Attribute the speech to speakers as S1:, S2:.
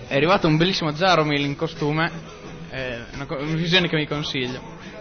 S1: è arrivato un bellissimo Jaromil in costume, una visione che vi consiglio.